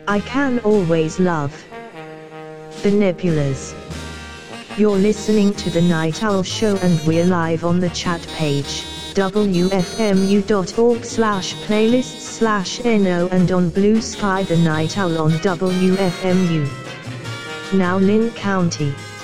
I Can Always Love. The Nebulas. You're listening to The Night Owl Show and we're live on the chat page, wfmu.org/playlists/no and on Blue Sky The Night Owl on WFMU. Now Lynn County.